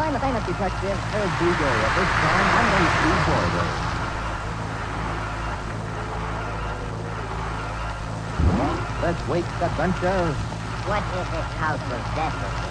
Crime Athena Detective Verdugo. At this time, Monday through Friday. This week's adventure. What is this house of death?